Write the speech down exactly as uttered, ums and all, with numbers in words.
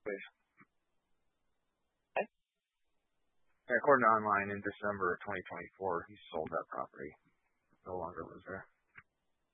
please. Okay. Yeah, according to online, in December of twenty twenty-four, he sold that property. No longer lives there.